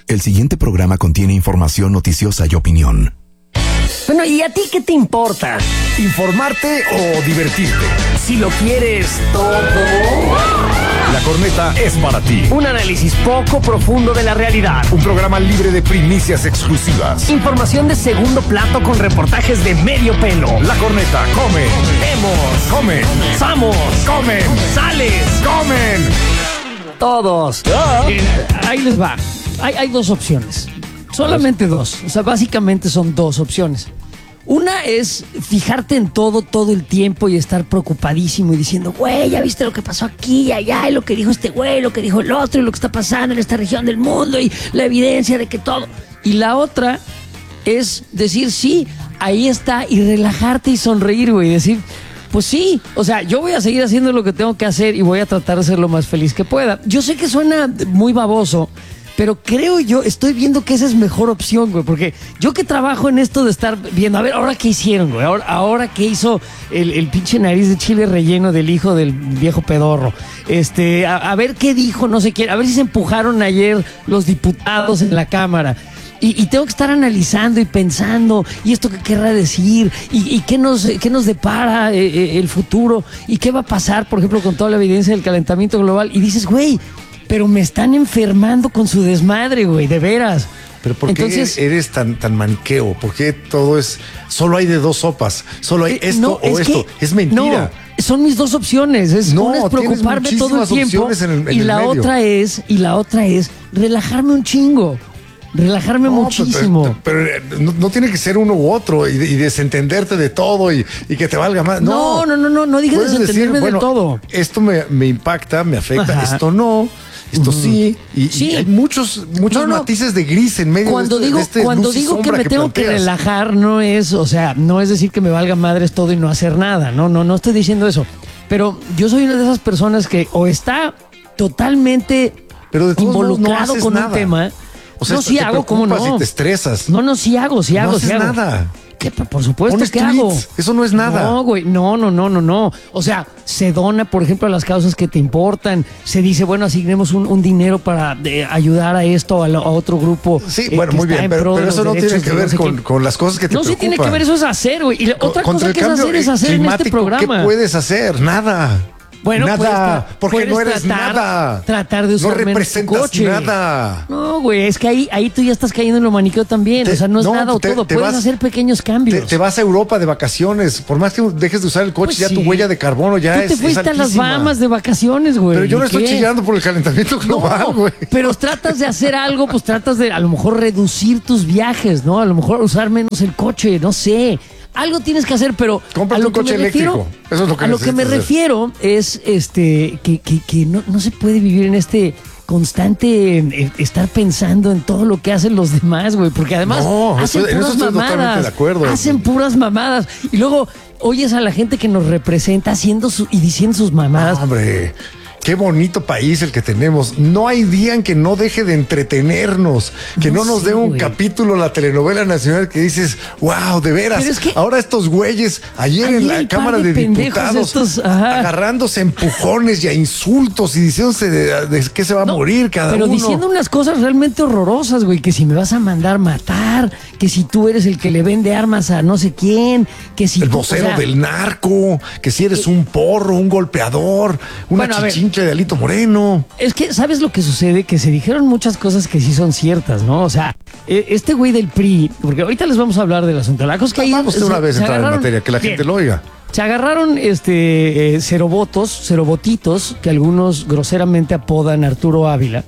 El siguiente programa contiene información noticiosa y opinión. Bueno, ¿y a ti qué te importa? ¿Informarte o divertirte? Si lo quieres todo. La Corneta es para ti. Un análisis poco profundo de la realidad. Un programa libre de primicias exclusivas. Información de segundo plato con reportajes de medio pelo. La Corneta come. Vemos. Comen. Samos. Comen. Sales. Comen. Todos. Ahí les va. Hay dos opciones. Solamente dos. O sea, básicamente son dos opciones. Una es fijarte en todo el tiempo y estar preocupadísimo y diciendo, güey, ya viste lo que pasó aquí y allá, y lo que dijo este güey, lo que dijo el otro, y lo que está pasando en esta región del mundo, y la evidencia de que todo. Y la otra es decir, sí, ahí está, y relajarte y sonreír, güey, y decir, pues sí, o sea, yo voy a seguir haciendo lo que tengo que hacer y voy a tratar de ser lo más feliz que pueda. Yo sé que suena muy baboso, pero creo yo, estoy viendo que esa es mejor opción, güey, porque yo que trabajo en esto de estar viendo, a ver, ahora qué hicieron, güey, ahora qué hizo el pinche nariz de chile relleno del hijo del viejo pedorro, a ver qué dijo, no sé quién, a ver si se empujaron ayer los diputados en la Cámara. Y tengo que estar analizando y pensando, y esto qué querrá decir, y qué nos depara el futuro, y qué va a pasar, por ejemplo, con toda la evidencia del calentamiento global. Y dices, güey, pero me están enfermando con su desmadre, güey, de veras. Pero ¿por qué eres tan maniqueo? ¿Por qué todo es... Solo hay de dos sopas? ¿Solo hay esto o esto? Es mentira. No, son mis dos opciones. Una es preocuparme todo el tiempo y la otra es relajarme un chingo. Relajarme muchísimo. Pero no tiene que ser uno u otro y desentenderte de todo y que te valga más. No digas desentenderme de todo. Esto me impacta, me afecta, esto no. Esto sí, y hay muchos matices de gris en medio cuando de este cuando digo que me tengo que relajar, no es decir que me valga madres todo y no hacer nada. No estoy diciendo eso. Pero yo soy una de esas personas que o está totalmente involucrado con un tema. O sea, sí hago, ¿cómo no? Y te estresas. Sí hago. No haces nada. ¿Qué? Por supuesto Pones que tweets. hago. Eso no es nada. No, güey, no. O sea, se dona, por ejemplo, a las causas que te importan. Se dice, bueno, asignemos un dinero para ayudar a esto, a otro grupo. Sí, bueno, muy bien, pero eso no tiene que ver con las cosas que te preocupan. No, sí tiene que ver, eso es hacer, güey. Y otra cosa que es hacer en este programa. ¿Qué puedes hacer? Nada. Bueno, nada, porque no eres nada. Tratar de usar menos tu coche. Nada. No, güey, es que ahí tú ya estás cayendo en lo maniqueo también. O sea, no es nada o todo. Puedes hacer pequeños cambios. Te vas a Europa de vacaciones. Por más que dejes de usar el coche, pues ya tu huella de carbono ya es altísima. Tú te fuiste a las Bahamas de vacaciones, güey. Pero yo no estoy chillando por el calentamiento global, güey. Pero tratas de hacer algo, pues tratas de a lo mejor reducir tus viajes, ¿no? A lo mejor usar menos el coche, no sé. Algo tienes que hacer, pero cómprate un coche eléctrico. Eso es lo que a lo que me refiero es que no se puede vivir en este constante estar pensando en todo lo que hacen los demás, güey, porque además hacen puras mamadas, hacen puras mamadas y luego oyes a la gente que nos representa haciendo y diciendo sus mamadas. Hombre, qué bonito país el que tenemos. No hay día en que no deje de entretenernos, que no nos dé un capítulo la telenovela nacional que dices, wow, de veras. Es que ahora estos güeyes, ayer en la Cámara de Diputados, agarrándose a empujones y a insultos y diciéndose de qué se va a morir cada uno. Pero diciendo unas cosas realmente horrorosas, güey, que si me vas a mandar matar, que si tú eres el que le vende armas a no sé quién, que si el vocero del narco, que si eres un porro, un golpeador, una chichincha de Alito Moreno. Es que, ¿sabes lo que sucede? Que se dijeron muchas cosas que sí son ciertas, ¿no? O sea, este güey del PRI, porque ahorita les vamos a hablar del asunto. La cosa es que vamos de una vez a entrar en materia, que la gente lo oiga. Se agarraron cerobotitos, que algunos groseramente apodan Arturo Ávila.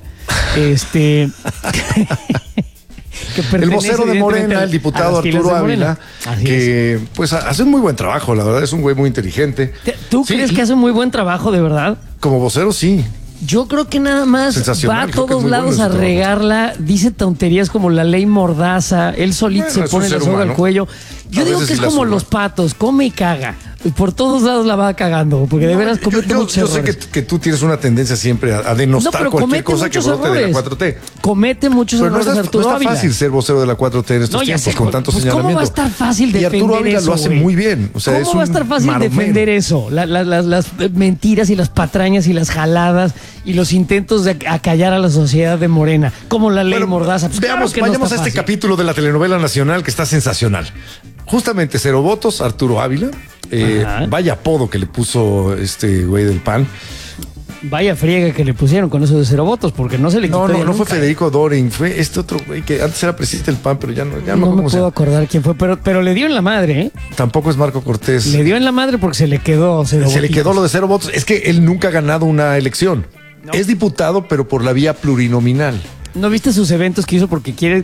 El vocero de Morena, el diputado Arturo Ávila, que pues hace un muy buen trabajo, la verdad, es un güey muy inteligente. ¿Tú crees que hace un muy buen trabajo, de verdad? Como vocero, sí. Yo creo que nada más va a todos lados a regarla, dice tonterías como la ley Mordaza, él solito se pone la soga al cuello. Yo digo que es como los patos, come y caga. Por todos lados la va cagando, porque de veras comete muchos errores. Yo sé que tú tienes una tendencia siempre a denostar cualquier cosa que brote de la 4T. Comete muchos errores Arturo Ávila. No está fácil ser vocero de la 4T en estos tiempos con tanto señalamiento. ¿Cómo va a estar fácil defender eso? Y Arturo Ávila lo hace muy bien. O sea, ¿Cómo va a estar fácil defender eso? Las mentiras y las patrañas y las jaladas y los intentos de acallar a la sociedad de Morena, como la ley Mordaza. Pues vayamos a este capítulo de la telenovela nacional que está sensacional. Justamente Cero Votos, Arturo Ávila. Vaya apodo que le puso este güey del PAN. Vaya friega que le pusieron con eso de Cero Votos, porque no se le quitó. No fue Federico Dorin, fue este otro güey que antes era presidente del PAN, pero ya no me puedo acordar quién fue, pero le dio en la madre, ¿eh? Tampoco es Marco Cortés. Le dio en la madre porque se le quedó Cero Votos. Se le quedó lo de Cero Votos. Es que él nunca ha ganado una elección. No. Es diputado, pero por la vía plurinominal. ¿No viste sus eventos que hizo porque quiere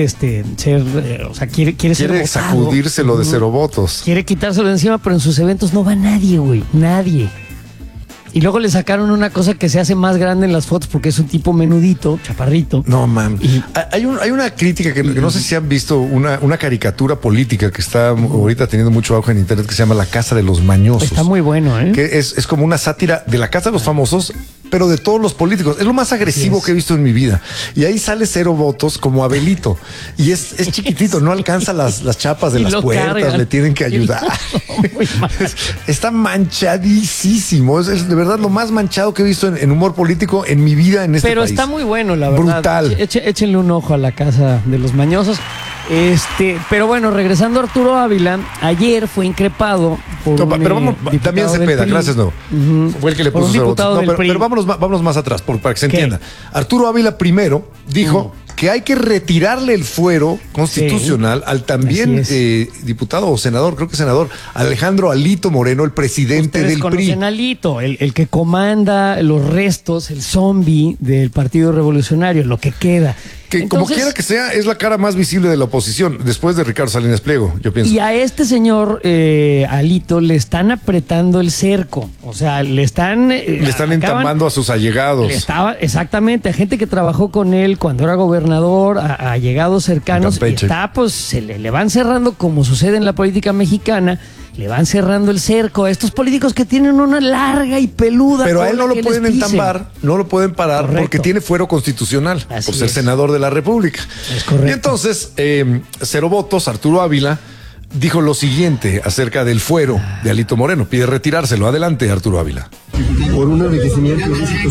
ser sacudírselo de Cero Votos? Quiere quitárselo de encima, pero en sus eventos no va nadie, güey, nadie. Y luego le sacaron una cosa que se hace más grande en las fotos porque es un tipo menudito, chaparrito. No, man. Hay una crítica que no sé si han visto, una caricatura política que está ahorita teniendo mucho auge en internet que se llama La Casa de los Mañosos. Está muy bueno, ¿eh? Que es como una sátira de la Casa de los Famosos, pero de todos los políticos. Es lo más agresivo que he visto en mi vida. Y ahí sale Cero Votos como Abelito. Y es chiquitito, no alcanza las chapas de las puertas, cargan. Le tienen que ayudar. Está manchadísimo. Es de verdad lo más manchado que he visto en humor político en mi vida en este país. Pero está muy bueno, la verdad. Brutal. Échenle un ojo a La Casa de los Mañosos. Pero bueno, regresando a Arturo Ávila, ayer fue increpado por pero vamos, también Cepeda, gracias, no. Fue el que le puso pero vámonos más atrás, para que se entienda. Arturo Ávila primero dijo que hay que retirarle el fuero constitucional al también diputado o senador, creo que senador, Alejandro Alito Moreno, el presidente del PRI. Conocen a Alito, el que comanda los restos, el zombie del Partido Revolucionario, lo que queda. Que entonces, como quiera que sea, es la cara más visible de la oposición, después de Ricardo Salinas Pliego, yo pienso. Y a este señor Alito le están apretando el cerco, o sea, le están entambando a sus allegados. Exactamente, a gente que trabajó con él cuando era gobernador, a allegados cercanos, y se le van cerrando, como sucede en la política mexicana. Le van cerrando el cerco a estos políticos que tienen una larga y peluda. Pero a él no lo pueden entambar, no lo pueden parar. Correcto. Porque tiene fuero constitucional por ser senador de la República. Es correcto. Y entonces, Cero Votos, Arturo Ávila, dijo lo siguiente acerca del fuero de Alito Moreno. Pide retirárselo. Adelante, Arturo Ávila. Por un enriquecimiento.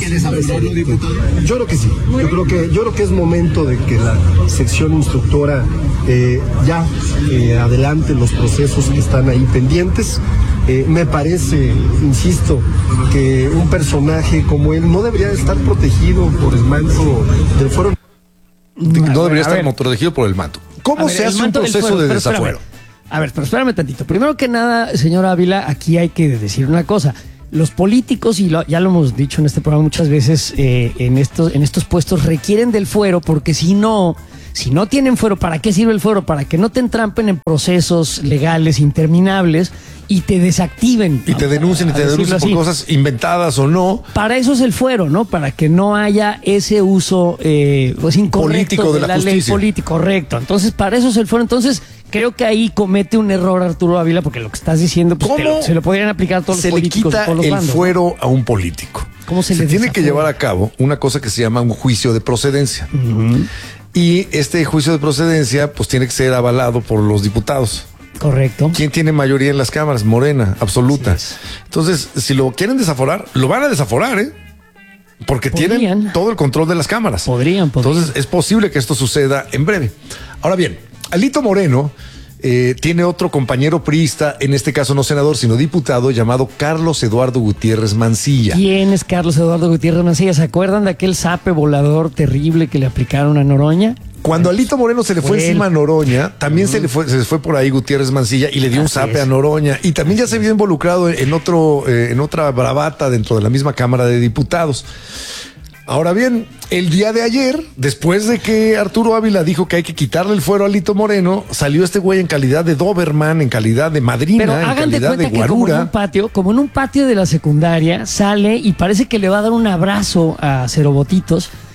Yo creo que sí. Yo creo que es momento de que la sección instructora adelante los procesos que están ahí pendientes. Me parece, insisto, que un personaje como él no debería estar protegido por el manto del fuero. No debería estar protegido por el manto. ¿Cómo se hace un proceso de desafuero? A ver, pero espérame tantito. Primero que nada, señor Ávila, aquí hay que decir una cosa. Los políticos, y ya lo hemos dicho en este programa muchas veces, en estos puestos requieren del fuero, porque si no tienen fuero, ¿para qué sirve el fuero? Para que no te entrampen en procesos legales interminables y te desactiven. Y te denuncien por cosas inventadas o no. Para eso es el fuero, ¿no? Para que no haya ese uso incorrecto político de la ley política. Correcto. Entonces, para eso es el fuero. Entonces, creo que ahí comete un error Arturo Ávila, porque lo que estás diciendo, pues se lo podrían aplicar a todos los políticos. Se le quita el bandos, fuero a un político. ¿Cómo se tiene que llevar a cabo una cosa que se llama un juicio de procedencia. Uh-huh. Y este juicio de procedencia, pues tiene que ser avalado por los diputados. Correcto. ¿Quién tiene mayoría en las cámaras? Morena, absoluta. Entonces, si lo quieren desaforar, lo van a desaforar, ¿eh? Porque tienen todo el control de las cámaras. Podrían. Entonces, es posible que esto suceda en breve. Ahora bien, Alito Moreno tiene otro compañero priista, en este caso no senador, sino diputado, llamado Carlos Eduardo Gutiérrez Mancilla. ¿Quién es Carlos Eduardo Gutiérrez Mancilla? ¿Se acuerdan de aquel zape volador terrible que le aplicaron a Noroña? Cuando Alito Moreno se le fue encima a Noroña, también se les fue por ahí Gutiérrez Mancilla y le dio un zape a Noroña. Y también ya se vio involucrado en otra bravata dentro de la misma Cámara de Diputados. Ahora bien, el día de ayer, después de que Arturo Ávila dijo que hay que quitarle el fuero a Alito Moreno, salió este güey en calidad de Doberman, en calidad de madrina, pero en calidad de guarura. Como en un patio de la secundaria, sale y parece que le va a dar un abrazo a Cero Votitos.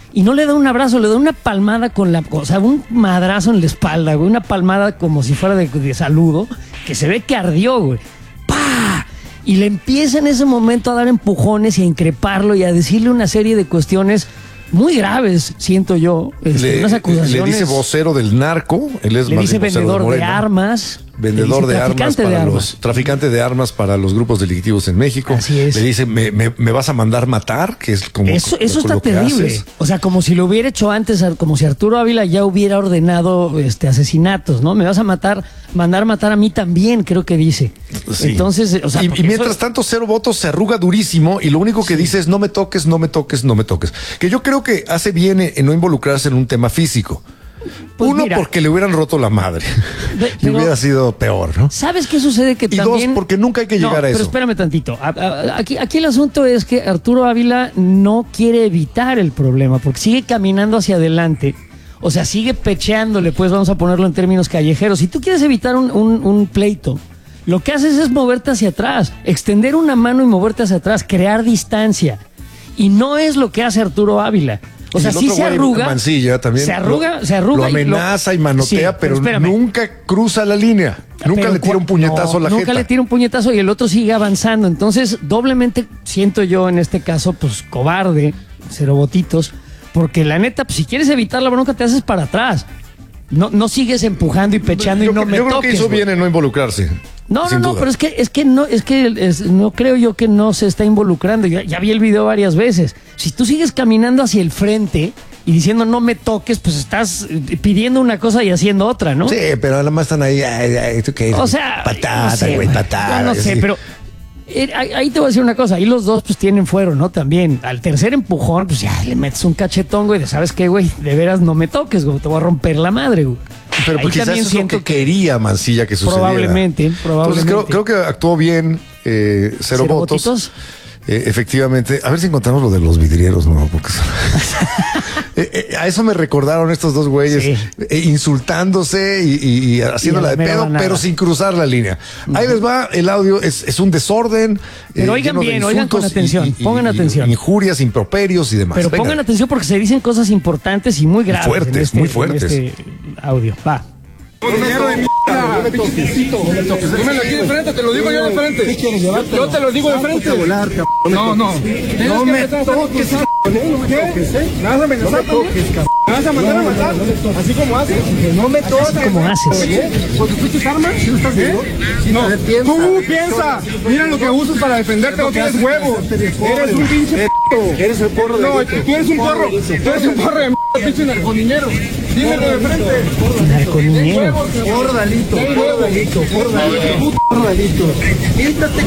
y no le da un abrazo, le da una palmada o sea, un madrazo en la espalda, güey, una palmada como si fuera de saludo, que se ve que ardió, güey. ¡Pah! Y le empieza en ese momento a dar empujones y a increparlo y a decirle una serie de cuestiones muy graves, siento yo. Unas acusaciones. Le dice vocero del narco, él es le dice vendedor de armas. Vendedor de armas para traficante de armas para los grupos delictivos en México. Así es. Le dice, me vas a mandar matar, que es como eso está terrible. O sea, como si lo hubiera hecho antes, como si Arturo Ávila ya hubiera ordenado asesinatos, ¿no? Me vas a mandar matar a mí también, creo que dice. Sí. Entonces, o sea, y mientras tanto, Cero Votos se arruga durísimo y lo único que dice es no me toques, no me toques, no me toques. Que yo creo que hace bien en no involucrarse en un tema físico. Pues uno, mira, porque le hubieran roto la madre y hubiera sido peor, ¿no? ¿Sabes qué sucede? Que también... dos, porque nunca hay que llegar a eso. Pero espérame tantito. Aquí el asunto es que Arturo Ávila no quiere evitar el problema porque sigue caminando hacia adelante. O sea, sigue pecheándole, pues vamos a ponerlo en términos callejeros. Si tú quieres evitar un pleito, lo que haces es moverte hacia atrás, extender una mano y moverte hacia atrás, crear distancia. Y no es lo que hace Arturo Ávila. O sea, sí se arruga. Mancilla también. Se arruga. Lo amenaza y manotea, sí, pero nunca cruza la línea. Nunca le tira un puñetazo a la jeta. Nunca le tira un puñetazo y el otro sigue avanzando. Entonces, doblemente siento yo en este caso, pues cobarde, Cero Votitos, porque la neta, pues si quieres evitar la bronca, te haces para atrás. No sigues empujando y pechando y no me toques. Yo creo que eso viene no involucrarse. No, pero no creo yo que no se está involucrando. Ya vi el video varias veces. Si tú sigues caminando hacia el frente y diciendo no me toques, pues estás pidiendo una cosa y haciendo otra, ¿no? Sí, pero además están ahí, ¿tú qué? O sea, patada, güey, patada. No sé, pero ahí te voy a decir una cosa. Ahí los dos pues tienen fuero, ¿no? También. Al tercer empujón, pues ya le metes un cachetón, güey, de ¿sabes qué, güey? De veras no me toques, güey, te voy a romper la madre, güey. Pero pues quizás eso es lo que quería Mancilla que sucediera. Probablemente. Entonces creo que actuó bien Cero Votos. Efectivamente. A ver si encontramos lo de los vidrieros, ¿no? Porque a eso me recordaron estos dos güeyes, sí, insultándose y haciéndola de pedo, pero sin cruzar la línea. Ahí les va, el audio es un desorden. Pero oigan bien, oigan con atención, pongan atención. Injurias, improperios y demás. Pero pongan atención porque se dicen cosas importantes y muy graves. Fuertes, muy fuertes. En este audio, va. Dinero de mierda, no me toques. Dímelo aquí de frente, te lo digo yo de frente. ¿Qué quieres llevar? Yo te lo digo de frente. No. No me toques, ¿Qué? ¿Me vas a amenazar también? ¿Me vas a mandar a matar? Así como haces. No me toques. Así como haces. ¿Porque fuiste armas? ¿Sí lo estás viendo? No, tú piensa. Mira lo que usas para defenderte, no tienes huevos. Eres un pinche p***. Eres el porro. No, tú eres un porro. Tú eres un porro de mierda, pinche narconiñero. Dímelo de frente. Narconiñero. Fordalito. Quítate,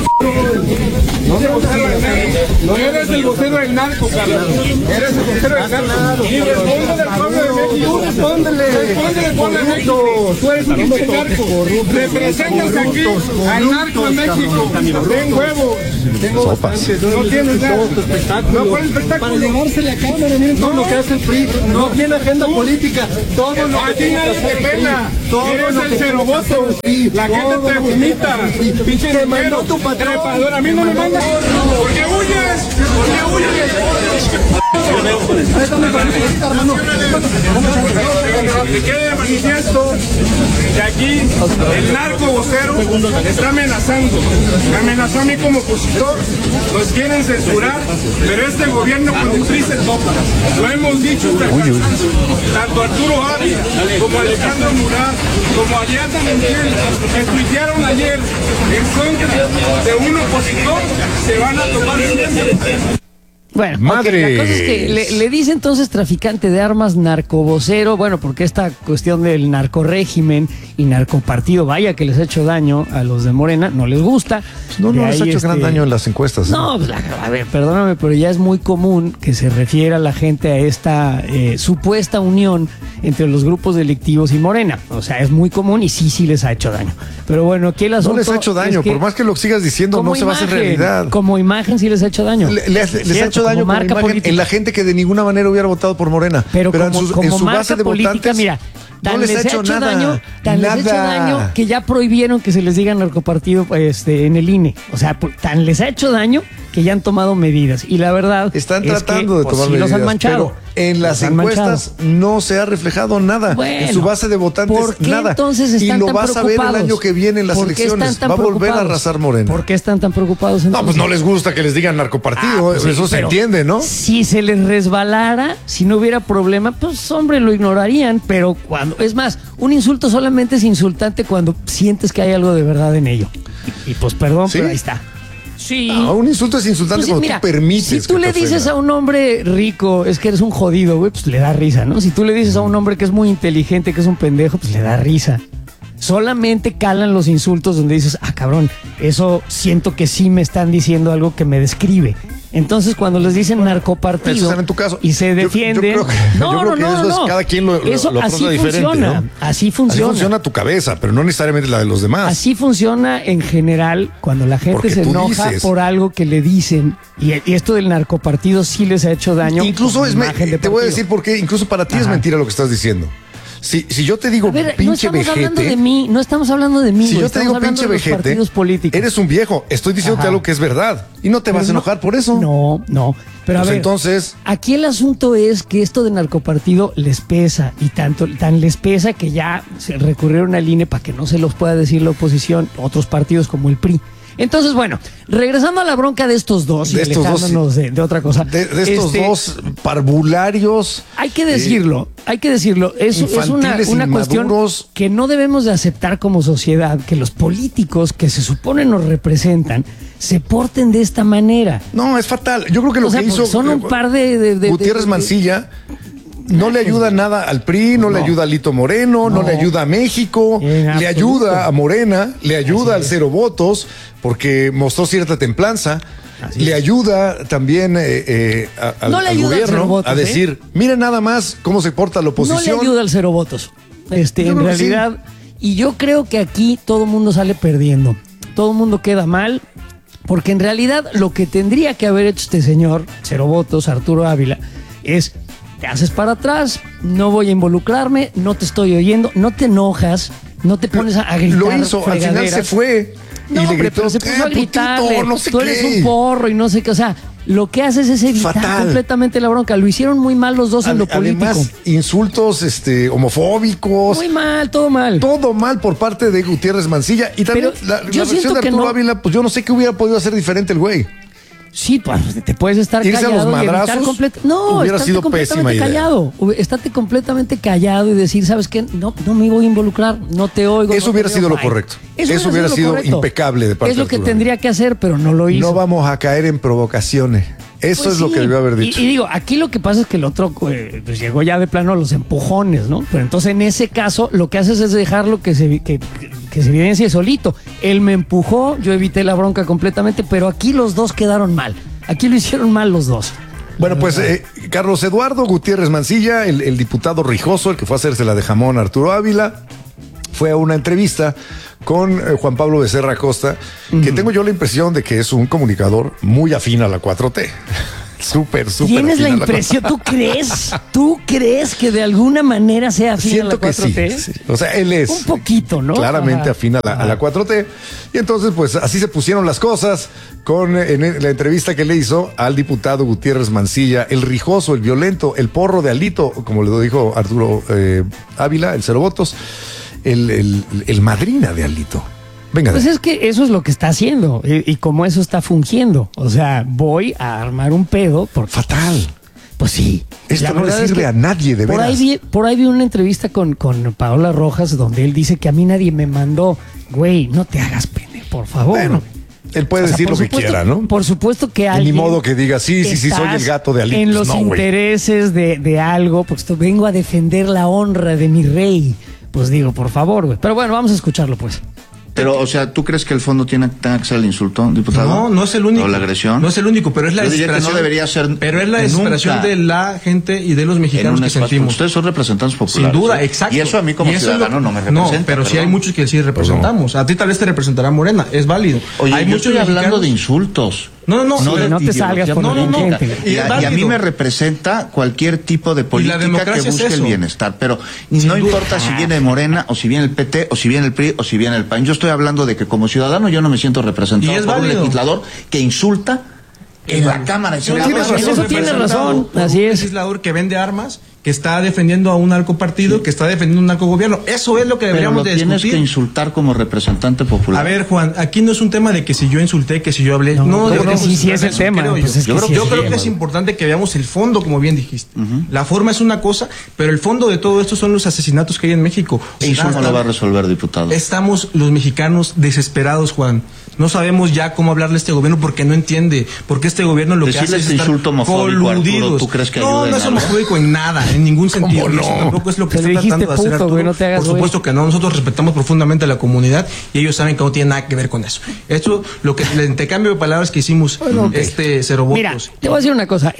no eres el vocero del narco, Carlos. Eres el vocero del narco. Y responde del pueblo de México. Respóndele del pueblo de México. Tú eres un pinche narco. Representas aquí al narco en México. Ten huevos. Tengo bastantes. No tienes nada. No, ¿cuál espectáculo? Para llevarse la cámara, miren todo lo que hace el PRI. No tiene agenda política. Todo lo a ti nadie te pela. Eres el Cero Votos. La gente te vomita. Pinche hermano, trepador. A mí no me mandas. ¿Por qué huyes? Que quede de manifiesto que aquí el narco vocero está amenazando. Me amenazó a mí como opositor. Nos quieren censurar, pero este gobierno con el PRI se topa. Lo hemos dicho hasta el cansancio. Tanto Arturo Ávila como Alejandro Murat como Ariadna Montiel, que tuitearon ayer en contra de un opositor, se van a tomar siempre. Bueno, madre. Okay, la cosa es que le dice entonces traficante de armas, narcovocero, bueno, porque esta cuestión del narcorégimen y narcopartido, vaya que les ha hecho daño a los de Morena, no les gusta. No les ha hecho gran daño en las encuestas. No, pues, a ver, perdóname, pero ya es muy común que se refiera la gente a esta supuesta unión entre los grupos delictivos y Morena. O sea, es muy común y sí les ha hecho daño. Pero bueno, aquí el asunto no les ha hecho daño, por más que lo sigas diciendo, no se va a hacer realidad. Como imagen sí les ha hecho daño. Les ha hecho daño como marca política en la gente que de ninguna manera hubiera votado por Morena. Pero en su base de política, votantes, mira, no les ha hecho nada. Les ha hecho daño que ya prohibieron que se les diga narcopartido en el INE. O sea, tan les ha hecho daño que ya han tomado medidas. Y la verdad están es tratando de tomar sí medidas, los han manchado. pero en las encuestas no se ha reflejado nada. Bueno, en su base de votantes, ¿por qué nada. entonces están y lo tan vas a ver el año que viene en las elecciones. Va a volver a arrasar Morena. ¿Por qué están tan preocupados? No, pues no les gusta que les digan narcopartido. Pues eso se entiende, ¿no? Si se les resbalara, si no hubiera problema, pues hombre, lo ignorarían. Pero cuando, es más, un insulto solamente es insultante cuando sientes que hay algo de verdad en ello. Y pues perdón, ¿sí? Pero ahí está. Sí. No, un insulto es insultante cuando tú permites. Si tú le dices a un hombre rico, es que eres un jodido, güey, pues le da risa, ¿no? Si tú le dices a un hombre que es muy inteligente, que es un pendejo, pues le da risa. Solamente calan los insultos donde dices, cabrón, eso siento que sí me están diciendo algo que me describe. Entonces, cuando les dicen narcopartido en tu caso. Y se defienden, yo creo que eso es cada quien lo afronta diferente, ¿no? Así funciona. Así funciona tu cabeza, pero no necesariamente la de los demás. Así funciona en general cuando la gente se enoja por algo que le dicen. Y esto del narcopartido sí les ha hecho daño. Incluso te voy a decir por qué. Incluso para ti es mentira lo que estás diciendo. Si yo te digo pinche vejete. No estamos hablando de mí. Si yo te digo pinche vejete, eres un viejo. Estoy diciéndote algo que es verdad. Y no te vas a enojar por eso. No. Pero pues a ver, entonces, aquí el asunto es que esto de narcopartido les pesa. Y tan les pesa que ya se recurrieron al INE para que no se los pueda decir la oposición, otros partidos como el PRI. Entonces, bueno, regresando a la bronca de estos dos y alejándonos de otra cosa. De estos dos parvularios. Hay que decirlo. Es una cuestión que no debemos de aceptar como sociedad, que los políticos que se supone nos representan se porten de esta manera. No, es fatal. Yo creo que lo que hizo son un par de Gutiérrez Mancilla. No le ayuda nada al PRI, no le ayuda a Lito Moreno, no le ayuda a México, le ayuda a Morena, le ayuda al cero votos, porque mostró cierta templanza, le ayuda también al gobierno a decir, miren nada más cómo se porta la oposición. No le ayuda al cero votos, en realidad, y yo creo que aquí todo el mundo sale perdiendo, todo el mundo queda mal, porque en realidad lo que tendría que haber hecho este señor, cero votos, Arturo Ávila, es... Te haces para atrás, no voy a involucrarme, no te estoy oyendo, no te enojas, no te pones a gritar. Lo hizo, al final se fue. No, y le gritó, se puso a gritarle, putito, no sé tú eres un porro y no sé qué, o sea, lo que haces es evitar completamente la bronca. Lo hicieron muy mal los dos en lo político. Además, insultos homofóbicos. Muy mal, todo mal. Todo mal por parte de Gutiérrez Mancilla. Y también la versión de Arturo Ávila, pues yo no sé qué hubiera podido hacer diferente el güey. Sí, pues te puedes estar irse callado a los madrazos, hubiera sido pésima idea. Estate completamente callado y decir, ¿sabes qué? No me voy a involucrar, no te oigo. Eso hubiera sido lo correcto. Eso hubiera sido impecable de parte de Arturo. Es lo que tendría que hacer, pero no lo hizo. No vamos a caer en provocaciones. Eso pues es lo que debió haber dicho. Y digo, aquí lo que pasa es que el otro pues llegó ya de plano a los empujones, ¿no? Pero entonces en ese caso lo que haces es dejarlo que se evidencie solito. Él me empujó, yo evité la bronca completamente, pero aquí los dos quedaron mal. Aquí lo hicieron mal los dos. Bueno, pues Carlos Eduardo Gutiérrez Mancilla, el diputado rijoso, el que fue a hacerse la de jamón a Arturo Ávila, fue a una entrevista con Juan Pablo Becerra Costa, que tengo yo la impresión de que es un comunicador muy afín a la 4T. Súper ¿Tienes la impresión? ¿Tú crees que de alguna manera sea afín a la 4T? Sí. O sea, él es un poquito, ¿no? Claramente afín a la 4T. Y entonces, pues así se pusieron las cosas en la entrevista que le hizo al diputado Gutiérrez Mancilla, el rijoso, el violento, el porro de Alito, como le dijo Arturo Ávila, el cero votos, el madrina de Alito. Venga. Pues es que eso es lo que está haciendo y como eso está fungiendo. O sea, voy a armar un pedo. Fatal. Pues sí. Esto no le sirve a nadie, de veras. Por ahí vi una entrevista con Paola Rojas donde él dice que a mí nadie me mandó. Güey, no te hagas pene, por favor. Bueno, él puede decir lo que quiera, ¿no? Por supuesto que alguien... Ni modo que diga, sí, soy el gato de Alito. En los intereses de algo, pues vengo a defender la honra de mi rey. Pues digo, por favor, güey. Pero bueno, vamos a escucharlo, pues. Pero, o sea, ¿tú crees que el fondo tenga que ser el insulto, diputado? No es el único. ¿O la agresión? No es el único, pero es la desesperación. No debería ser. Pero es la desesperación de la gente y de los mexicanos que sentimos. Ustedes son representantes populares. Sin duda, exacto. Y eso a mí como ciudadano no me representa. No, pero sí hay muchos que sí representamos. A ti tal vez te representará Morena, es válido. Oye, hay yo estoy hablando de insultos. No te salgas por Y a mí me representa cualquier tipo de política que busque el bienestar, pero no importa si viene de Morena, o si viene el PT, o si viene el PRI, o si viene el PAN. Yo estoy hablando de que como ciudadano yo no me siento representado por un legislador que insulta en la Cámara de Senado. Eso tiene razón, así es. Un legislador que vende armas, que está defendiendo a un narcopartido, que está defendiendo un narcogobierno. Eso es lo que deberíamos de discutir. Tienes que insultar como representante popular. A ver, Juan, aquí no es un tema de que si yo insulté, que si yo hablé. No, sí es el tema. Yo creo que es importante que veamos el fondo, como bien dijiste. La forma es una cosa, pero el fondo de todo esto son los asesinatos que hay en México. Eso no lo va a resolver, diputado. Estamos los mexicanos desesperados, Juan. No sabemos ya cómo hablarle a este gobierno porque no entiende. Porque este gobierno lo que hace es estar coludidos. ¿Tú crees que no es homofóbico en nada, en ningún sentido. No? Eso tampoco es lo que está tratando de hacer Arturo. No por supuesto que no. Nosotros respetamos profundamente a la comunidad y ellos saben que no tiene nada que ver con eso. Esto, lo que el intercambio de palabras que hicimos, cero votos. Mira, te voy a decir una cosa.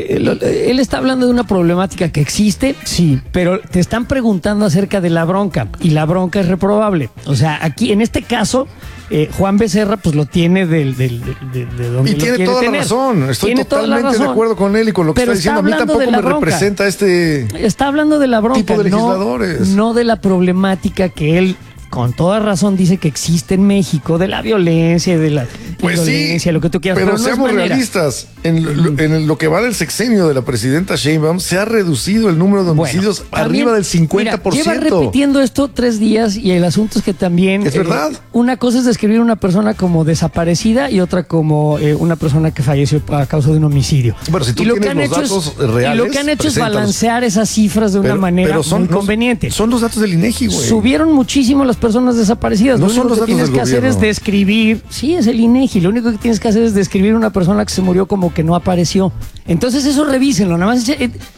Él está hablando de una problemática que existe, sí, pero te están preguntando acerca de la bronca y la bronca es reprobable. O sea, aquí, en este caso, Juan Becerra pues lo tiene de donde y tiene toda la razón. Estoy totalmente de acuerdo con él y con lo que está diciendo. A mí tampoco me representa está hablando de la bronca, tipo de legisladores. No de la problemática que él con toda razón dice que existe en México, de la violencia, de la violencia, lo que tú quieras. Pero seamos realistas, en lo que va del sexenio de la presidenta Sheinbaum, se ha reducido el número de homicidios arriba del 50%. Mira, lleva repitiendo esto 3 días y el asunto es que también... Es verdad. Una cosa es describir a una persona como desaparecida y otra como una persona que falleció a causa de un homicidio. Bueno, si tú tienes los datos reales... Y lo que han hecho es balancear esas cifras de una manera muy conveniente. Son los datos del INEGI, güey. Subieron muchísimo las personas desaparecidas. No lo único que tienes que hacer es describir, sí, es el INEGI, lo único que tienes que hacer es describir una persona que se murió como que no apareció. Entonces eso revísenlo, nada más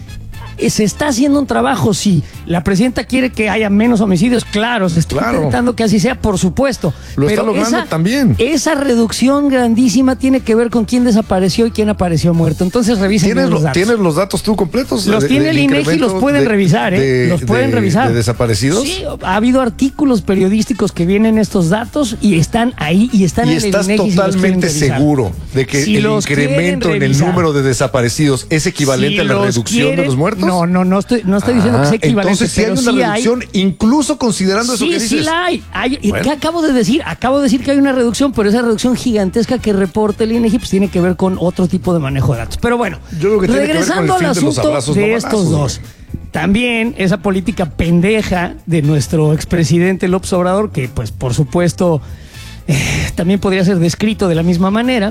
se está haciendo un trabajo, sí. La presidenta quiere que haya menos homicidios, claro, se está intentando que así sea, por supuesto. Lo está logrando también. Esa reducción grandísima tiene que ver con quién desapareció y quién apareció muerto. Entonces revisen los datos. ¿Tienes los datos tú completos? Los tiene el INEGI, los pueden revisar, los pueden revisar. ¿De desaparecidos? Sí, ha habido artículos periodísticos que vienen estos datos y están ahí y están en el INEGI. ¿Y estás totalmente seguro de que el incremento en el número de desaparecidos es equivalente a la reducción de los muertos? No estoy diciendo que sea equivalente. Entonces sí hay una reducción, incluso considerando eso que dices. Sí la hay. Bueno. ¿Qué acabo de decir? Acabo de decir que hay una reducción, pero esa reducción gigantesca que reporta el INEGI pues tiene que ver con otro tipo de manejo de datos. Pero bueno, regresando al asunto de estos dos. También esa política pendeja de nuestro expresidente López Obrador, que pues por supuesto... también podría ser descrito de la misma manera,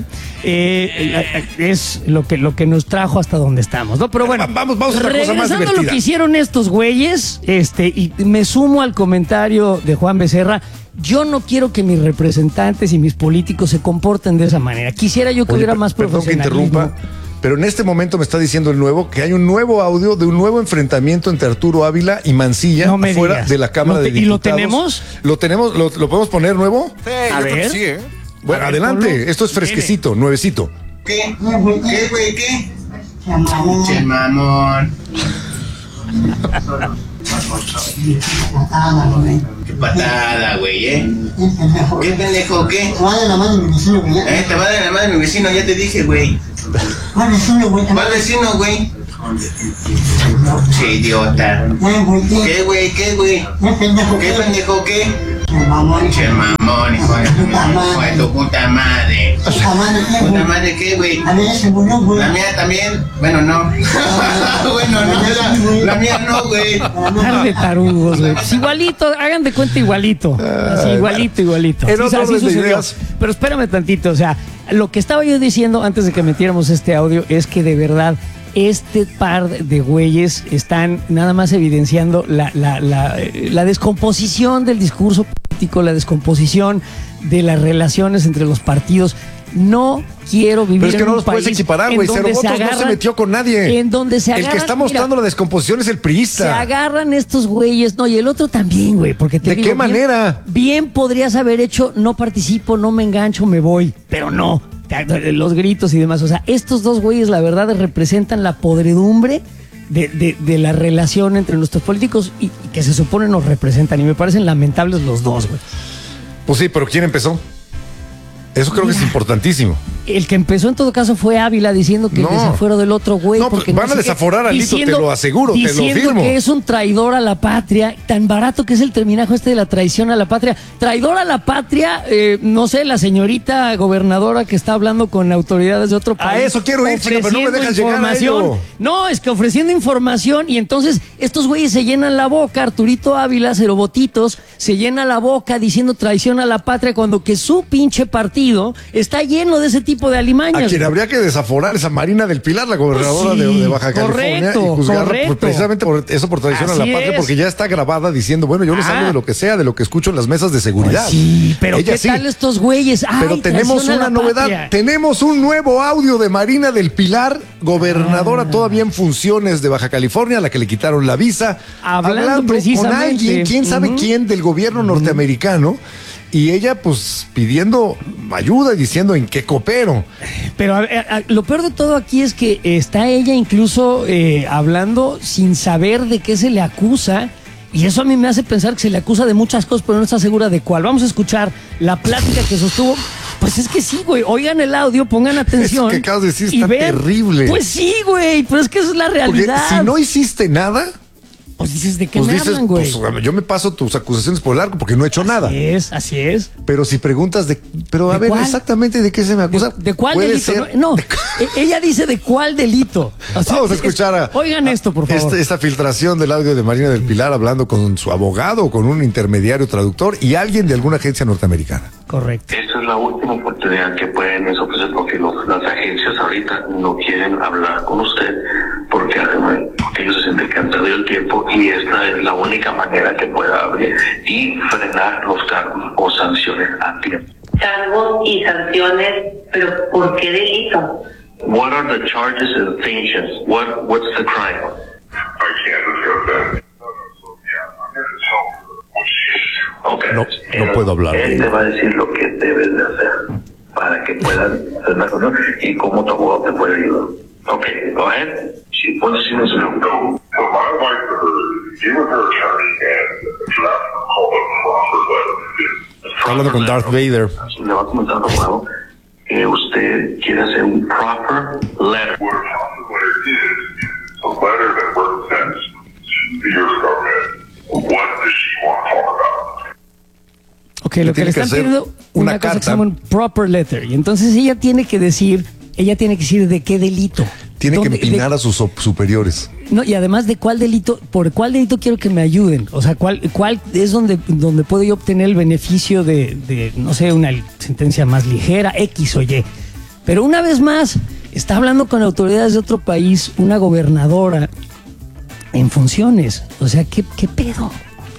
es lo que nos trajo hasta donde estamos, ¿no? Pero bueno, vamos a otra cosa más divertida. Regresando a lo que hicieron estos güeyes, y me sumo al comentario de Juan Becerra. Yo no quiero que mis representantes y mis políticos se comporten de esa manera. Quisiera yo que hubiera más profesionalismo. Perdón que interrumpa, pero en este momento me está diciendo el nuevo que hay un nuevo audio de un nuevo enfrentamiento entre Arturo Ávila y Mancilla afuera de la Cámara de Diputados. ¿Y lo tenemos? ¿Lo tenemos? ¿Lo podemos poner nuevo? Sí, yo creo que sí, ¿eh? Bueno, adelante. Esto es fresquecito, nuevecito. ¿Qué? ¿Qué, güey? ¿Qué? Che, mamón. Qué patada, güey, ¿eh? ¿Qué pendejo, qué? Te va a dar la mano mi vecino, güey. Te va a dar la mano mi vecino, ya te dije, güey. ¿Cuál vecino, güey? ¿Cuál vecino, güey? Che, idiota. ¿Qué, güey? ¿Qué, güey? ¿Qué pendejo, qué? Che, mamón, hijo de tu puta madre. ¿Puta madre qué, güey? La mía también. Bueno, no. Bueno, no, la mía no, güey. Par de tarugos, güey. Pues igualito, hagan de cuenta igualito. Así, igualito. Así sucedió. Pero espérame tantito, o sea, lo que estaba yo diciendo antes de que metiéramos este audio es que de verdad este par de güeyes están nada más evidenciando la descomposición del discurso político, la descomposición de las relaciones entre los partidos. No quiero vivir en un país. Pero es que no los puedes equiparar, güey. Cero Votos no se metió con nadie. En donde se agarran, el que está mostrando la descomposición es el priista. Se agarran estos güeyes. No, y el otro también, güey. Porque ¿de qué manera? Bien podrías haber hecho, no participo, no me engancho, me voy. Pero no. Los gritos y demás. O sea, estos dos güeyes, la verdad, representan la podredumbre de la relación entre nuestros políticos y que se supone nos representan. Y me parecen lamentables los dos, güey. Pues sí, pero ¿quién empezó? Eso creo que es importantísimo. el que empezó en todo caso fue Ávila diciendo que el desafuero del otro güey. No, porque van a desaforar a Lito, te lo aseguro, te lo firmo. Diciendo que es un traidor a la patria, tan barato que es el terminajo de la traición a la patria. Traidor a la patria, no sé, la señorita gobernadora que está hablando con autoridades de otro país. A eso quiero ir, pero no me dejas llegar a ello. No, es que ofreciendo información y entonces estos güeyes se llenan la boca, Arturito Ávila, Cerobotitos, se llena la boca diciendo traición a la patria cuando que su pinche partido está lleno de ese tipo de alimañas. A quien habría que desaforar es a Marina del Pilar, la gobernadora de Baja California, y juzgarla precisamente por eso, por traición a la patria, porque ya está grabada diciendo, bueno, yo les hablo de lo que sea, de lo que escucho en las mesas de seguridad. Pues sí, pero ella ¿qué tal estos güeyes? Pero tenemos una novedad, tenemos un nuevo audio de Marina del Pilar, gobernadora todavía en funciones de Baja California, a la que le quitaron la visa, hablando precisamente con alguien, quién sabe quién del gobierno norteamericano. Y ella, pues, pidiendo ayuda y diciendo en qué coopero. Pero lo peor de todo aquí es que está ella incluso hablando sin saber de qué se le acusa. Y eso a mí me hace pensar que se le acusa de muchas cosas, pero no está segura de cuál. Vamos a escuchar la plática que sostuvo. Pues es que sí, güey. Oigan el audio, pongan atención. Eso que acabas de decir está terrible. Pues sí, güey. Pero es que eso es la realidad. Porque si no hiciste nada... Pues dices, ¿de qué me hablan, güey? Pues, yo me paso tus acusaciones por el arco porque no he hecho nada. Así es. Pero si preguntas pero a ver, ¿cuál? Exactamente de qué se me acusa. ¿De cuál delito? No, ella dice de cuál delito. O sea, vamos a escuchar oigan esto, por favor. Esta filtración del audio de Marina del Pilar hablando con su abogado, con un intermediario traductor y alguien de alguna agencia norteamericana. Correcto. Esta es la última oportunidad que pueden ofrecer porque las agencias ahorita no quieren hablar con usted porque ellos se sienten que han perdido el tiempo y esta es la única manera que pueda abrir y frenar los cargos o sanciones a tiempo. Cargos y sanciones, pero ¿por qué delito? What are the charges and sanctions? What's the crime? I can't discuss that. Okay. No puedo hablar. Él te va a decir lo que debes de hacer para que puedan hacer la cosa y cómo tu abogado te puede ayudar. Okay, go ahead. What does she necessary? So my advice to her is get with her attorney and draft call it proper letter. Está hablando con Darth Vader. Le va a comentar lo nuevo que usted quiere hacer un proper letter. What a proper letter is a letter that represents to the U.S. government what does she want to talk about. Ok, lo que le están pidiendo una cosa que se llama un proper letter. Y entonces ella tiene que decir de qué delito. Tiene que empinar a sus superiores. No, y además de cuál delito, por cuál delito quiero que me ayuden. O sea, cuál es donde puedo yo obtener el beneficio de, no sé, una sentencia más ligera, X o Y. Pero una vez más, está hablando con autoridades de otro país, una gobernadora en funciones. O sea, ¿qué pedo?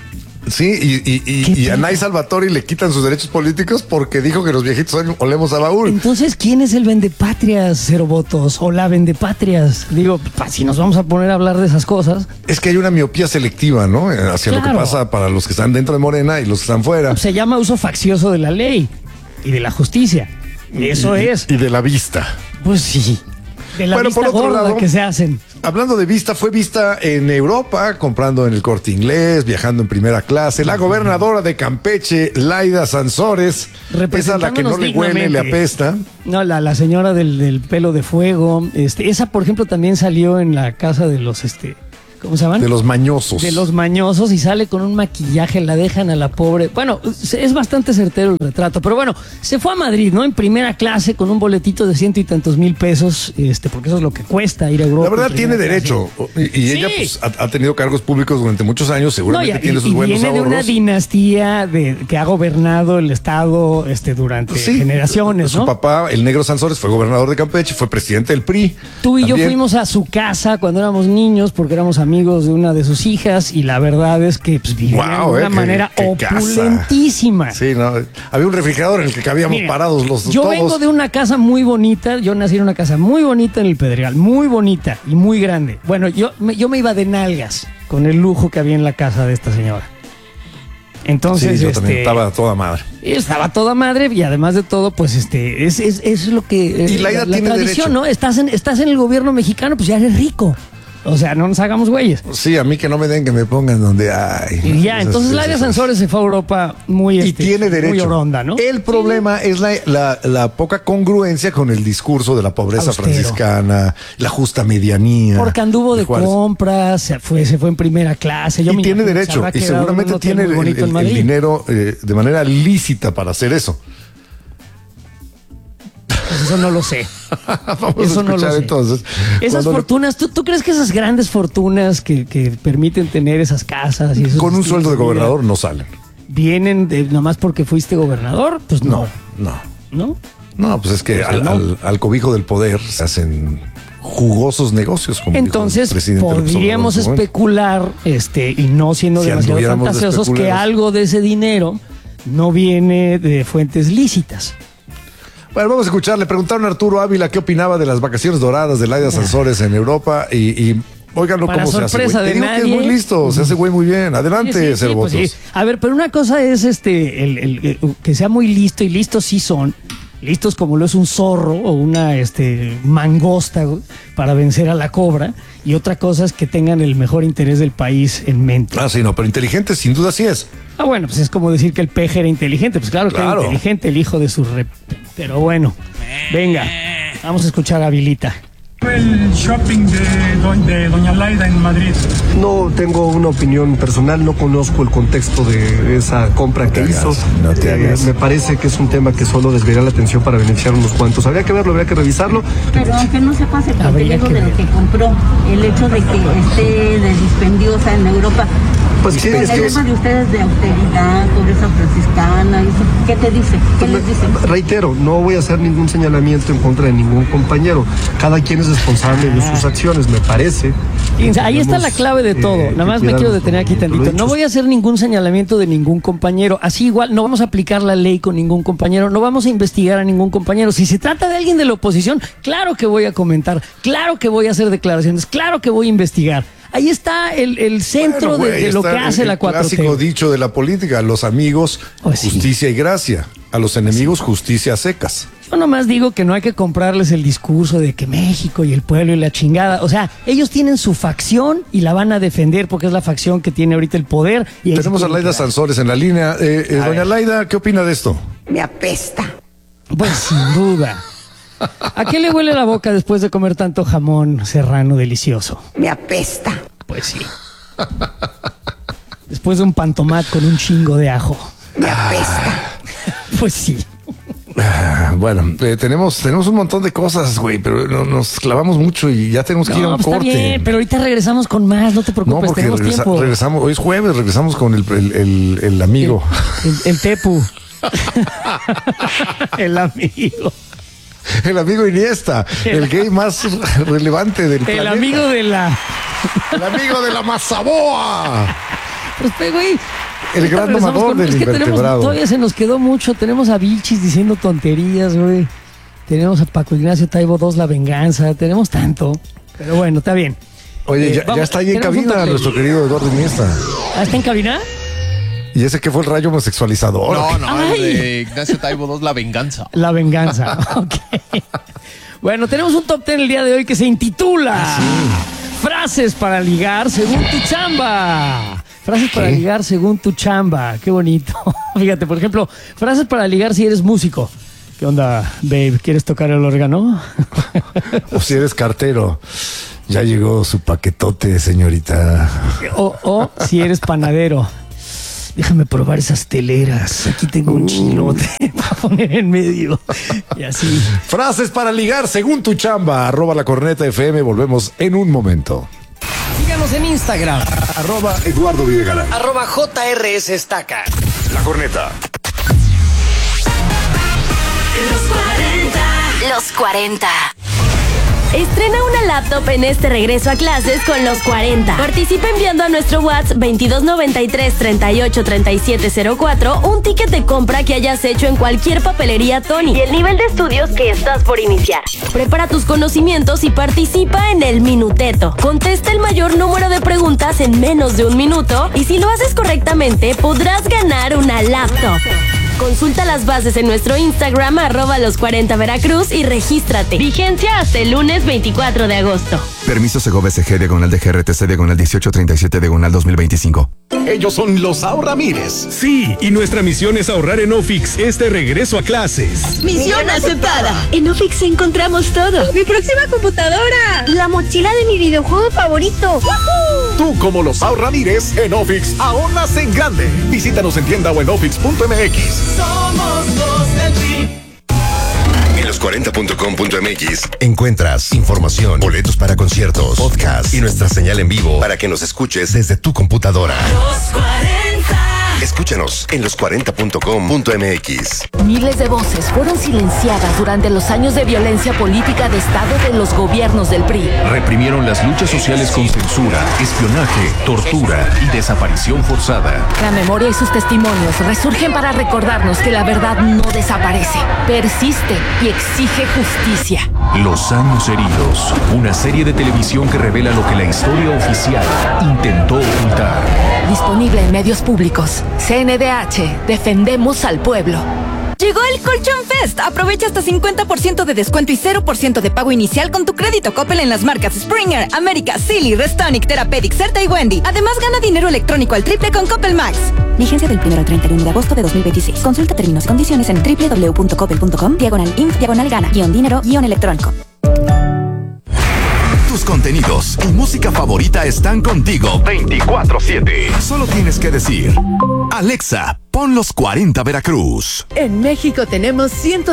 Sí, y a Nay Salvatori le quitan sus derechos políticos porque dijo que los viejitos olemos a baúl. Entonces, ¿quién es el vendepatrias, Cerobotos? O la vendepatrias. Digo, si nos vamos a poner a hablar de esas cosas. Es que hay una miopía selectiva, ¿no? Hacia lo que pasa para los que están dentro de Morena y los que están fuera. Se llama uso faccioso de la ley y de la justicia. Eso es. Y de la vista. Pues sí. De la vista por otro gorda lado, que se hacen. Hablando de vista, fue vista en Europa, comprando en el Corte Inglés, viajando en primera clase. La gobernadora de Campeche, Laida Sansores, esa a la que no le huele, le apesta. No, la señora del pelo de fuego. Esa, por ejemplo, también salió en la casa de los ¿cómo se llaman? De los mañosos. De los mañosos y sale con un maquillaje, la dejan a la pobre. Bueno, es bastante certero el retrato, pero bueno, se fue a Madrid, ¿no? En primera clase con un boletito de 100 y tantos mil pesos, porque eso es lo que cuesta ir a Europa. La verdad tiene derecho y ella pues ha tenido cargos públicos durante muchos años, seguramente tiene sus buenos ahorros. Viene de una dinastía que ha gobernado el estado durante generaciones, ¿no? Su papá, el negro Sansores, fue gobernador de Campeche, fue presidente del PRI. Tú y yo fuimos a su casa cuando éramos niños porque éramos amigos de una de sus hijas y la verdad es que vivían de una manera opulentísima. Sí, no, había un refrigerador en el que cabíamos parados todos. Yo vengo de una casa muy bonita, yo nací en una casa muy bonita en el Pedregal, muy bonita y muy grande. Bueno, yo me iba de nalgas con el lujo que había en la casa de esta señora. Entonces, sí, yo también estaba toda madre. Estaba toda madre y además de todo, pues es lo que y Laida la tiene tradición, derecho. ¿no? Estás en el gobierno mexicano, pues ya eres rico. O sea, no nos hagamos güeyes. Sí, a mí que no me den, que me pongan donde hay. Y ya, entonces Laida Sansores se fue a Europa muy y tiene derecho. Muy oronda, ¿no? El problema es la poca congruencia con el discurso de la pobreza franciscana, la justa medianía. Porque anduvo de compras, se fue en primera clase. Y tiene derecho, y seguramente tiene el dinero de manera lícita para hacer eso. Pues eso no lo sé. Eso no lo sé. Entonces, esas fortunas, ¿tú crees que esas grandes fortunas que permiten tener esas casas y esos con un sueldo de gobernador no salen? ¿Vienen nomás porque fuiste gobernador? Pues no. No, pues es que al cobijo del poder se hacen jugosos negocios. Como entonces podríamos especular, y no siendo demasiado fantasiosos, que algo de ese dinero no viene de fuentes lícitas. Bueno, vamos a escuchar. Le preguntaron a Arturo Ávila qué opinaba de las vacaciones doradas de Laida Sansores en Europa y óiganlo cómo se hace, güey. Te digo que es muy listo, se hace güey muy bien. Adelante, Cervotos. Pues sí. A ver, pero una cosa es el que sea muy listo, y listos sí son. Listos como lo es un zorro o una mangosta para vencer a la cobra, y otra cosa es que tengan el mejor interés del país en mente. Ah, sí, no, pero inteligente sin duda sí es. Ah, bueno, pues es como decir que el peje era inteligente. Pues claro que era inteligente el hijo de su Pero bueno, venga, vamos a escuchar a Vilita. El shopping de Doña Laida en Madrid. No tengo una opinión personal, no conozco el contexto de esa compra que hizo. Me parece que es un tema que solo desviará la atención para beneficiar unos cuantos. Habría que verlo, habría que revisarlo. Pero aunque no sepas el contenido de lo que compró, el hecho de que esté de dispendiosa en Europa, pues sí, el tema de ustedes de austeridad, pobreza franciscana, ¿qué te dice? ¿Qué les dice? Reitero, no voy a hacer ningún señalamiento en contra de ningún compañero. Cada quien es responsable de sus acciones, me parece. Ahí está la clave de todo. Nada más me quiero detener aquí tantito. No voy a hacer ningún señalamiento de ningún compañero. Así igual, no vamos a aplicar la ley con ningún compañero, no vamos a investigar a ningún compañero. Si se trata de alguien de la oposición, claro que voy a comentar, claro que voy a hacer declaraciones, claro que voy a investigar. Ahí está el centro de lo que hace la 4T. El clásico dicho de la política: a los amigos, justicia y gracia; a los enemigos, justicia a secas. Yo nomás digo que no hay que comprarles el discurso de que México y el pueblo y la chingada. O sea, ellos tienen su facción y la van a defender porque es la facción que tiene ahorita el poder. Y tenemos a Laida Sansores en la línea. Doña Laida, ¿qué opina de esto? Me apesta. Pues sin duda. ¿A qué le huele la boca después de comer tanto jamón serrano delicioso? Me apesta. Pues sí. Después de un pantomat con un chingo de ajo. Me apesta. Pues sí. Bueno, tenemos un montón de cosas, güey, pero nos clavamos mucho y ya tenemos que ir a un corte. Está bien, pero ahorita regresamos con más, no te preocupes, no, porque tenemos tiempo. Regresamos, hoy es jueves, regresamos con el amigo. El Tepu. El amigo. El amigo Iniesta, el gay más relevante del planeta. El amigo de la... El amigo de la Mazaboa. Pues, güey... El gran domador del invertebrado. Todavía se nos quedó mucho. Tenemos a Vilchis diciendo tonterías, güey. Tenemos a Paco Ignacio Taibo II, La Venganza. Tenemos tanto. Pero bueno, está bien. Oye, ya está ahí en cabina nuestro querido Eduardo Iniesta. ¿Ah, está en cabina? ¿Y ese qué fue el rayo homosexualizador? No, el de Ignacio Taibo II, La Venganza. La Venganza, ok. Bueno, tenemos un top 10 el día de hoy que se intitula Frases para ligar según tu chamba. Frases para ligar según tu chamba. Qué bonito. Fíjate, por ejemplo, frases para ligar si eres músico. ¿Qué onda, babe? ¿Quieres tocar el órgano? O si eres cartero. Ya llegó su paquetote, señorita. O si eres panadero. Déjame probar esas teleras. Aquí tengo un chilote para poner en medio. Y así. Frases para ligar según tu chamba. @lacorneta_FM. Volvemos en un momento. Síganos en Instagram. @Eduardo Videgaray. @JRS Estaca. La Corneta. Los 40. Estrena una laptop en este regreso a clases con los 40. Participa enviando a nuestro WhatsApp 2293-383704 un ticket de compra que hayas hecho en cualquier papelería Tony y el nivel de estudios que estás por iniciar. Prepara tus conocimientos y participa en el Minuteto. Contesta el mayor número de preguntas en menos de un minuto y si lo haces correctamente podrás ganar una laptop. Consulta las bases en nuestro Instagram, @los40veracruz y regístrate. Vigencia hasta el lunes 24 de agosto. Permiso Segobe SG, /DGRTC, /1837, /2025. Ellos son los Ahorramires. Sí, y nuestra misión es ahorrar en Ofix este regreso a clases. ¡Misión aceptada! En Ofix encontramos todo. ¡Mi próxima computadora! ¡La mochila de mi videojuego favorito! ¡Woohoo! Tú, como los Ahorramires, en Ofix ahorras en grande. Visítanos en tienda o en ofix.mx. Somos los del PRI. En los40.com.mx encuentras información, boletos para conciertos, podcast y nuestra señal en vivo para que nos escuches desde tu computadora. Los 40. Escúchanos en los40.com.mx. Miles de voces fueron silenciadas durante los años de violencia política de Estado de los gobiernos del PRI. Reprimieron las luchas sociales con censura, espionaje, tortura y desaparición forzada. La memoria y sus testimonios resurgen para recordarnos que la verdad no desaparece, persiste y exige justicia. Los años heridos, una serie de televisión que revela lo que la historia oficial intentó ocultar. Disponible en medios públicos. CNDH, defendemos al pueblo. Llegó el Colchón Fest. Aprovecha hasta 50% de descuento y 0% de pago inicial con tu crédito Coppel en las marcas Springer, América, Silly, Restonic, Therapeutic, Certa y Wendy. Además, gana dinero electrónico al triple con Coppel Max. Vigencia del 1 al 31 de agosto de 2026. Consulta términos y condiciones en www.coppel.com/inf/gana-dinero-electrónico. Tus contenidos y música favorita están contigo 24/7. Solo tienes que decir: Alexa, pon los 40 Veracruz. En México tenemos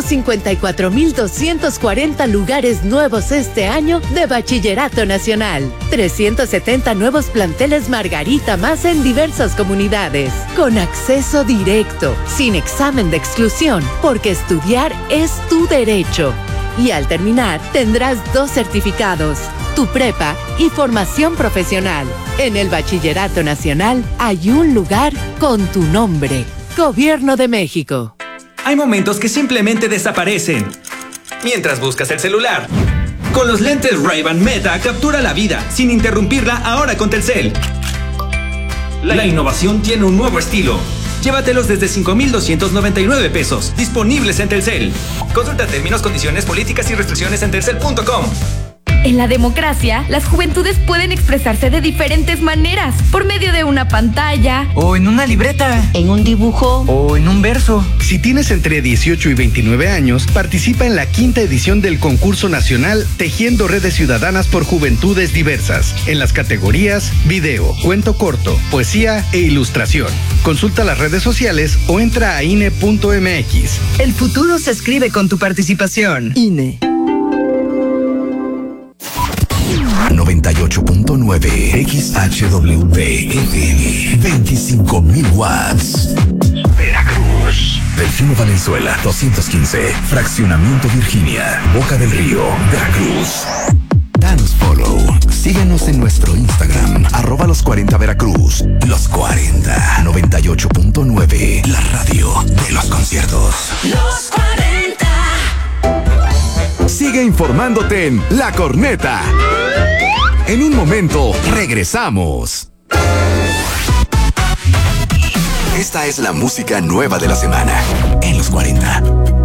154,240 lugares nuevos este año de Bachillerato Nacional. 370 nuevos planteles Margarita más en diversas comunidades. Con acceso directo, sin examen de exclusión, porque estudiar es tu derecho. Y al terminar, tendrás 2 certificados, tu prepa y formación profesional. En el Bachillerato Nacional hay un lugar con tu nombre. Gobierno de México. Hay momentos que simplemente desaparecen mientras buscas el celular. Con los lentes Ray-Ban Meta captura la vida sin interrumpirla ahora con Telcel. La innovación tiene un nuevo estilo. Llévatelos desde 5,299 pesos. Disponibles en Telcel. Consulta términos, condiciones, políticas y restricciones en telcel.com. En la democracia, las juventudes pueden expresarse de diferentes maneras, por medio de una pantalla, o en una libreta, en un dibujo, o en un verso. Si tienes entre 18 y 29 años, participa en la 5ª edición del concurso nacional Tejiendo Redes Ciudadanas por Juventudes Diversas, en las categorías video, cuento corto, poesía e ilustración. Consulta las redes sociales o entra a INE.mx. El futuro se escribe con tu participación. INE. 98.9 XHWP FM, 25,000 watts. Veracruz. Delfino Valenzuela, 215. Fraccionamiento Virginia, Boca del Río, Veracruz. Danos follow. Síguenos en nuestro Instagram, @los40 Veracruz. Los 40, 98.9, la radio de los conciertos. Los 40. Sigue informándote en La Corneta. En un momento, regresamos. Esta es la música nueva de la semana en los 40.